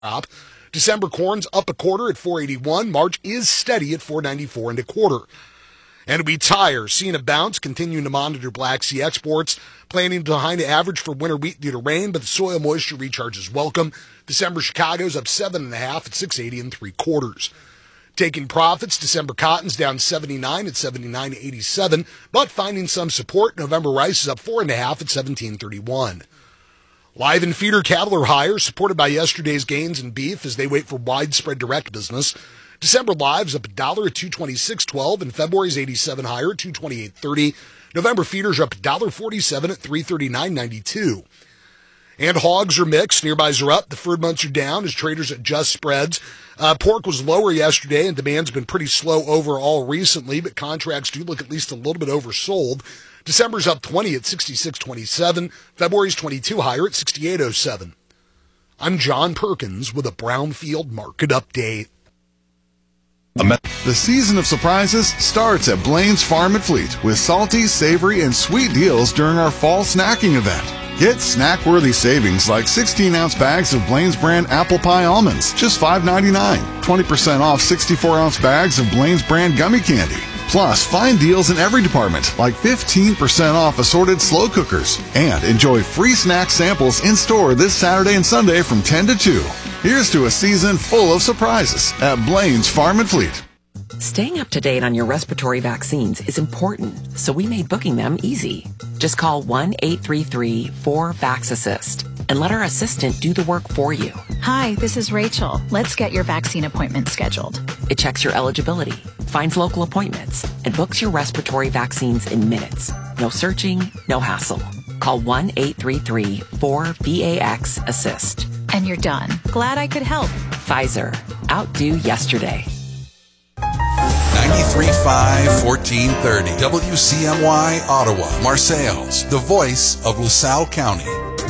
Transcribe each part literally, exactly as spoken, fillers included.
Up. December corn's up a quarter at four eighty-one. March is steady at four ninety-four and a quarter. And we tire, seeing a bounce, continuing to monitor Black Sea exports, planning behind average for winter wheat due to rain, but the soil moisture recharge is welcome. December Chicago's up seven and a half at six eighty and three quarters. Taking profits, December cotton's down seventy-nine at seventy-nine eighty-seven, but finding some support. November rice is up four and a half at seventeen thirty-one. Live and feeder cattle are higher, supported by yesterday's gains in beef as they wait for widespread direct business. December live's up a dollar at two twenty-six twelve, and February's eighty-seven higher at two twenty-eight thirty. November feeders are up a dollar forty-seven at three thirty-nine ninety-two. And hogs are mixed. Nearbys are up. The furred months are down as traders adjust spreads. Uh, pork was lower yesterday, and demand's been pretty slow overall recently, but contracts do look at least a little bit oversold. December's up twenty at sixty-six twenty-seven. February's twenty-two higher at sixty-eight oh seven. I'm John Perkins with a Brownfield Market Update. The season of surprises starts at Blaine's Farm and Fleet with salty, savory, and sweet deals during our fall snacking event. Get snack-worthy savings like sixteen-ounce bags of Blaine's brand apple pie almonds, just five ninety-nine. twenty percent off sixty-four-ounce bags of Blaine's brand gummy candy. Plus, find deals in every department, like fifteen percent off assorted slow cookers. And enjoy free snack samples in-store this Saturday and Sunday from ten to two. Here's to a season full of surprises at Blaine's Farm and Fleet. Staying up to date on your respiratory vaccines is important, so we made booking them easy. Just call one eight three three four VAX-ASSIST and let our assistant do the work for you. Hi, this is Rachel. Let's get your vaccine appointment scheduled. It checks your eligibility, finds local appointments, and books your respiratory vaccines in minutes. No searching, no hassle. Call one eight three three four VAX-ASSIST. And you're done. Glad I could help. Pfizer. Outdo yesterday. ninety-three point five, fourteen thirty. W C M Y Ottawa, Marseilles, the voice of LaSalle County.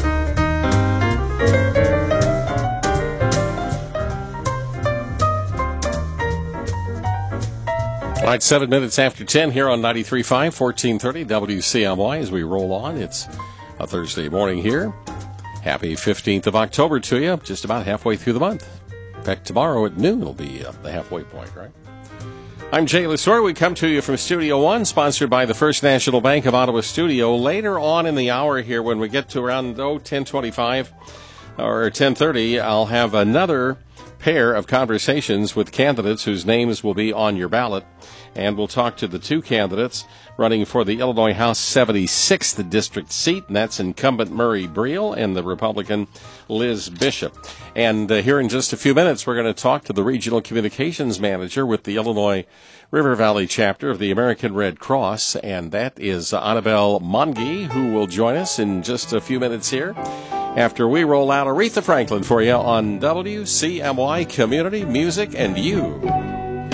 All right, seven minutes after ten here on ninety-three point five, fourteen thirty W C M Y as we roll on. It's a Thursday morning here. Happy fifteenth of October to you, just about halfway through the month. In fact, tomorrow at noon will be uh, the halfway point, right? I'm Jay Lesor. We come to you from Studio One, sponsored by the First National Bank of Ottawa Studio. Later on in the hour here, when we get to around oh, ten twenty-five or ten thirty, I'll have another pair of conversations with candidates whose names will be on your ballot. And we'll talk to the two candidates running for the Illinois House seventy-sixth district seat, and that's incumbent Murray Breel and the Republican Liz Bishop. And uh, here in just a few minutes, we're going to talk to the regional communications manager with the Illinois River Valley chapter of the American Red Cross, and that is Annabelle Monge, who will join us in just a few minutes here after we roll out Aretha Franklin for you on W C M Y Community Music and You.